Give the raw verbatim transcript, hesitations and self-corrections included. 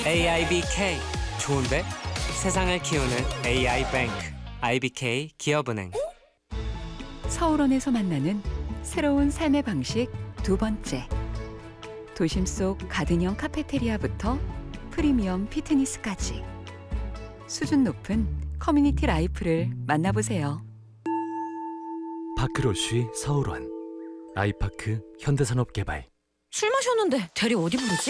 에이아이비케이 좋은데? 세상을 키우는 에이아이 뱅크 아이비케이 기업은행. 서울원에서 만나는 새로운 삶의 방식 두 번째. 도심 속 가든형 카페테리아부터 프리미엄 피트니스까지 수준 높은 커뮤니티 라이프를 만나보세요. 파크로쉬 서울원, 아이파크 현대산업개발. 술 마셨는데 대리 어디 부르지?